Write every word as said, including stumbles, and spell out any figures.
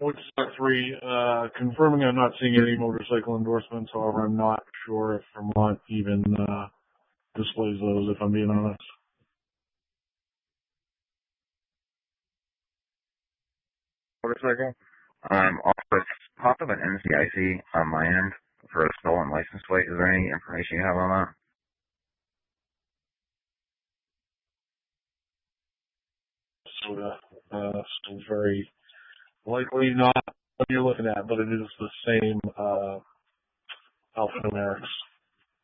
Which is three, uh, confirming I'm not seeing any motorcycle endorsements. However, I'm not sure if Vermont even uh, displays those, if I'm being honest. Motorcycle. Um, also, it's popped up an N C I C on my end for a stolen license plate. Is there any information you have on that? So, uh, uh, so very likely not what you're looking at, but it is the same uh, alphanumerics.